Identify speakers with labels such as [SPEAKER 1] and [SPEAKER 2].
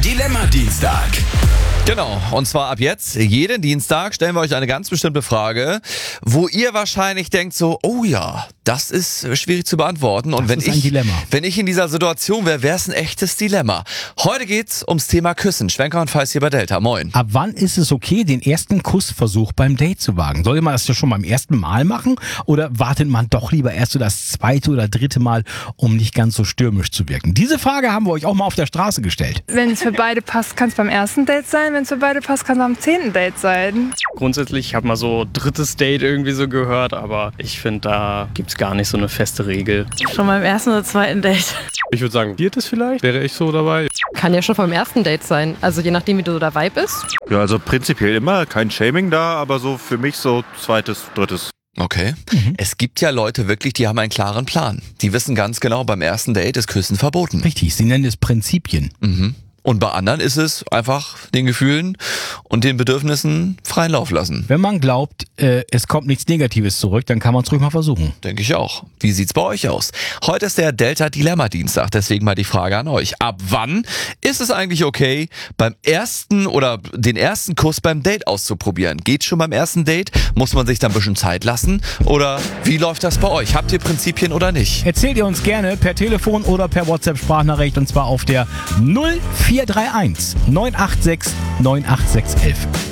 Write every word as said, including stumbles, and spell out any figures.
[SPEAKER 1] Dilemma-Dienstag.
[SPEAKER 2] Genau, und zwar ab jetzt, jeden Dienstag stellen wir euch eine ganz bestimmte Frage, wo ihr wahrscheinlich denkt so, oh ja, das ist schwierig zu beantworten. Und
[SPEAKER 3] Das
[SPEAKER 2] wenn
[SPEAKER 3] ist ein
[SPEAKER 2] ich,
[SPEAKER 3] Dilemma.
[SPEAKER 2] wenn ich in dieser Situation wäre, wäre es ein echtes Dilemma. Heute geht's ums Thema Küssen. Schwenker und Feist hier bei Delta. Moin.
[SPEAKER 3] Ab wann ist es okay, den ersten Kussversuch beim Date zu wagen? Soll man das ja schon beim ersten Mal machen? Oder wartet man doch lieber erst so das zweite oder dritte Mal, um nicht ganz so stürmisch zu wirken? Diese Frage haben wir euch auch mal auf der Straße gestellt.
[SPEAKER 4] Wenn es für beide passt, kann es beim ersten Date sein. Wenn es für beide passt, kann es am zehnten Date sein.
[SPEAKER 5] Grundsätzlich, ich habe mal so drittes Date irgendwie so gehört, aber ich finde, da gibt es gar nicht so eine feste Regel.
[SPEAKER 6] Schon beim ersten oder zweiten Date.
[SPEAKER 7] Ich würde sagen, viertes vielleicht, wäre ich so dabei.
[SPEAKER 6] Kann ja schon vom ersten Date sein. Also je nachdem, wie du dabei bist.
[SPEAKER 8] Ja, also prinzipiell immer, kein Shaming da, aber so für mich so zweites, drittes.
[SPEAKER 2] Okay. Mhm. Es gibt ja Leute wirklich, die haben einen klaren Plan. Die wissen ganz genau, beim ersten Date ist Küssen verboten.
[SPEAKER 3] Richtig, sie nennen es Prinzipien.
[SPEAKER 2] Mhm. Und bei anderen ist es einfach den Gefühlen und den Bedürfnissen freien Lauf lassen.
[SPEAKER 3] Wenn man glaubt, äh, es kommt nichts Negatives zurück, dann kann man es ruhig mal versuchen.
[SPEAKER 2] Denke ich auch. Wie sieht's bei euch aus? Heute ist der Delta Dilemma Dienstag, deswegen mal die Frage an euch. Ab wann ist es eigentlich okay, beim ersten oder den ersten Kuss beim Date auszuprobieren? Geht schon beim ersten Date? Muss man sich da ein bisschen Zeit lassen? Oder wie läuft das bei euch? Habt ihr Prinzipien oder nicht?
[SPEAKER 3] Erzählt ihr uns gerne per Telefon oder per WhatsApp-Sprachnachricht und zwar auf der null vier drei eins neun acht sechs neun acht sechs eins eins.